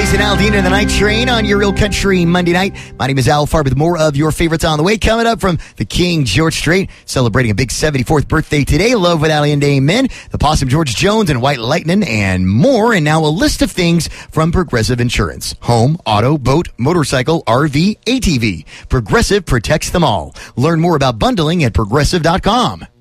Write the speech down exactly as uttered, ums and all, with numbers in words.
Jason Aldean and the Night Train on your Real Country Monday night. My name is Al Farb with more of your favorites on the way. Coming up from the King George Strait, celebrating a big seventy-fourth birthday today. Love with Allie and Amen. The Possum George Jones and White Lightning and more. And now a list of things from Progressive Insurance. Home, auto, boat, motorcycle, R V, A T V. Progressive protects them all. Learn more about bundling at progressive dot com.